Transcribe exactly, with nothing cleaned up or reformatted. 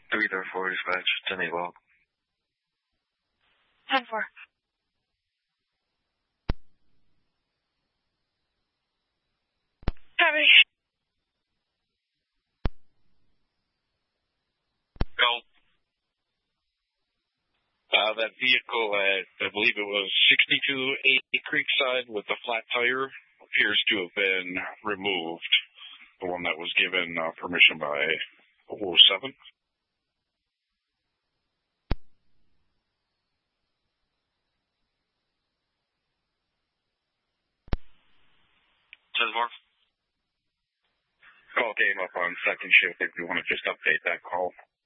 three three four dispatch, ten eight log. ten four. Heavy. Go. Uh, that vehicle at, I believe it was sixty-two eighty Creekside with the flat tire appears to have been removed. The one that was given uh, permission by oh seven. ten four. Call came up on second shift if you want to just update that call.